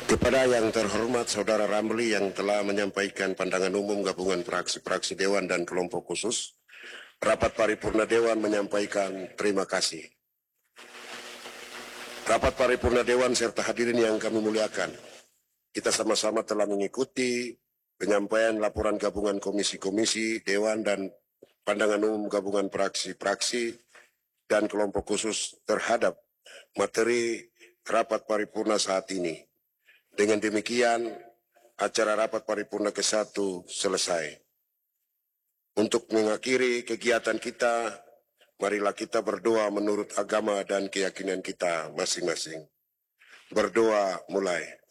Kepada yang terhormat Saudara Ramli yang telah menyampaikan pandangan umum gabungan fraksi-fraksi Dewan dan kelompok khusus, rapat paripurna Dewan menyampaikan terima kasih. Rapat paripurna Dewan serta hadirin yang kami muliakan, kita sama-sama telah mengikuti penyampaian laporan gabungan komisi-komisi Dewan dan pandangan umum gabungan fraksi-fraksi dan kelompok khusus terhadap materi rapat paripurna saat ini. Dengan demikian, acara rapat paripurna ke-1 selesai. Untuk mengakhiri kegiatan kita, marilah kita berdoa menurut agama dan keyakinan kita masing-masing. Berdoa mulai.